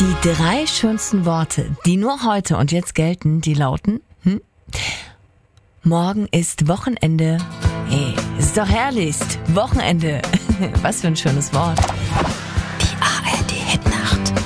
Die 3 schönsten Worte, die nur heute und jetzt gelten, die lauten: Morgen ist Wochenende. Hey, ist doch herrlichst. Wochenende. Was für ein schönes Wort.